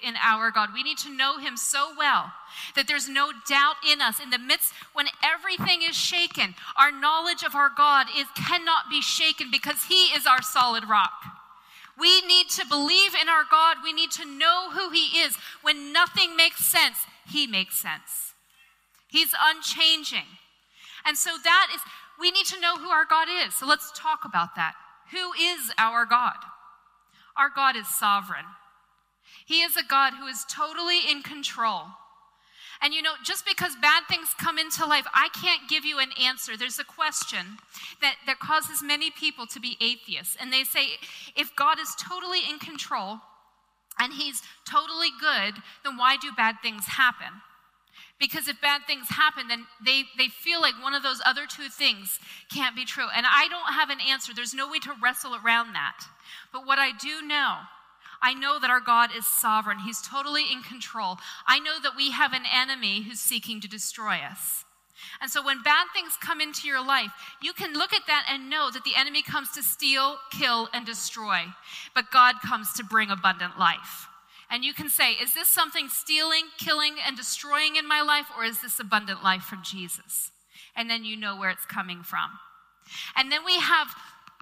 in our God. We need to know him so well that there's no doubt in us. In the midst, when everything is shaken, our knowledge of our God cannot be shaken because he is our solid rock. We need to believe in our God. We need to know who he is. When nothing makes sense, he makes sense. He's unchanging. And so we need to know who our God is. So let's talk about that. Who is our God? Our God is sovereign. He is a God who is totally in control. And just because bad things come into life, I can't give you an answer. There's a question that causes many people to be atheists. And they say, if God is totally in control and he's totally good, then why do bad things happen? Because if bad things happen, then they feel like one of those other two things can't be true. And I don't have an answer. There's no way to wrestle around that. But what I do know, I know that our God is sovereign. He's totally in control. I know that we have an enemy who's seeking to destroy us. And so when bad things come into your life, you can look at that and know that the enemy comes to steal, kill, and destroy. But God comes to bring abundant life. And you can say, is this something stealing, killing, and destroying in my life, or is this abundant life from Jesus? And then you know where it's coming from. And then we have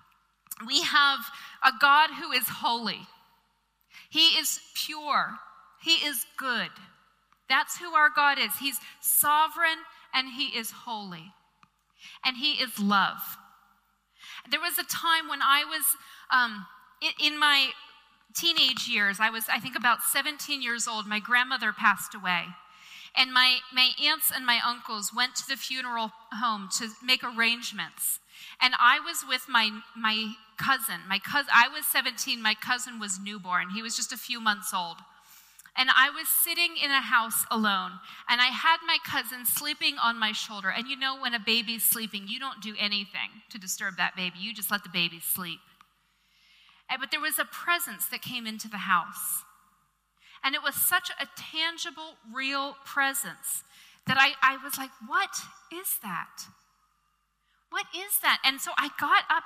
a God who is holy. He is pure. He is good. That's who our God is. He's sovereign and he is holy. And he is love. There was a time when I was in my teenage years. I think about 17 years old. My grandmother passed away. And my aunts and my uncles went to the funeral home to make arrangements. And I was with my cousin. I was 17. My cousin was newborn. He was just a few months old. And I was sitting in a house alone. And I had my cousin sleeping on my shoulder. And when a baby's sleeping, you don't do anything to disturb that baby. You just let the baby sleep. But there was a presence that came into the house. And it was such a tangible, real presence that I was like, what is that? What is that? And so I got up.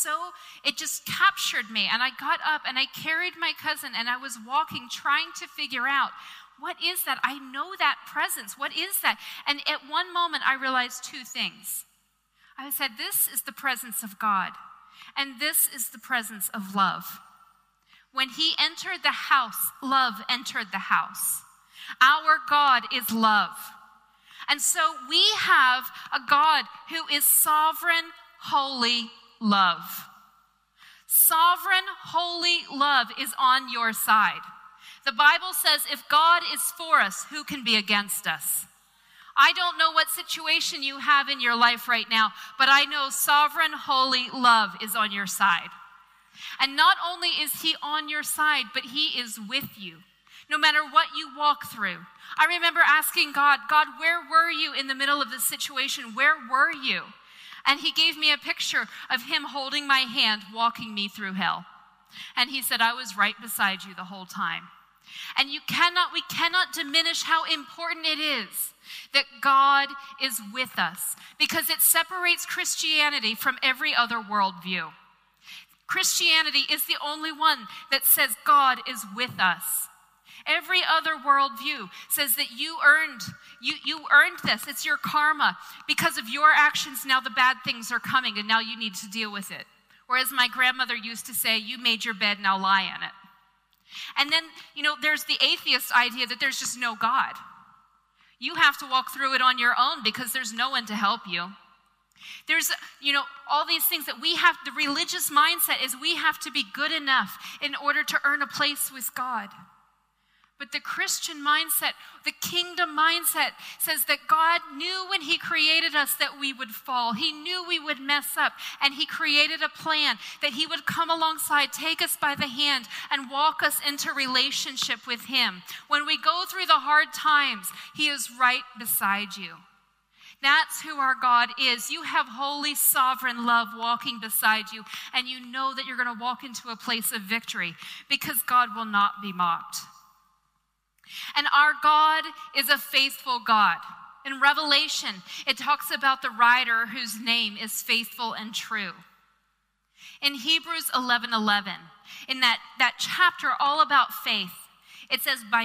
It just captured me. And I got up and I carried my cousin and I was walking, trying to figure out, what is that? I know that presence. What is that? And at one moment I realized two things. I said, this is the presence of God. And this is the presence of love. When he entered the house, love entered the house. Our God is love. And so we have a God who is sovereign, holy love. Sovereign, holy love is on your side. The Bible says if God is for us, who can be against us? I don't know what situation you have in your life right now, but I know sovereign, holy love is on your side. And not only is he on your side, but he is with you, no matter what you walk through. I remember asking God, where were you in the middle of this situation? Where were you? And he gave me a picture of him holding my hand, walking me through hell. And he said, I was right beside you the whole time. And we cannot diminish how important it is that God is with us, because it separates Christianity from every other worldview. Christianity is the only one that says God is with us. Every other worldview says that you earned this. It's your karma. Because of your actions, now the bad things are coming and now you need to deal with it. Or as my grandmother used to say, you made your bed, now lie in it. And then, there's the atheist idea that there's just no God. You have to walk through it on your own because there's no one to help you. There's, all these things that we have. The religious mindset is we have to be good enough in order to earn a place with God. But the Christian mindset, the kingdom mindset, says that God knew when he created us that we would fall. He knew we would mess up, and he created a plan that he would come alongside, take us by the hand, and walk us into relationship with him. When we go through the hard times, he is right beside you. That's who our God is. You have holy, sovereign love walking beside you, and you know that you're going to walk into a place of victory because God will not be mocked. And our God is a faithful God. In Revelation, it talks about the rider whose name is faithful and true. In Hebrews 11:11, in that chapter all about faith, it says, by